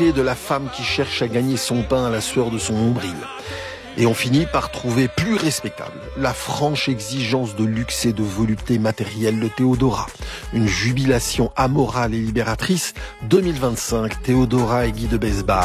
portrait de la femme qui cherche à gagner son pain à la sueur de son nombril. Et on finit par trouver plus respectable la franche exigence de luxe et de volupté matérielle de Théodora. Une jubilation amorale et libératrice. 2025, Théodora et Guy de Besbar.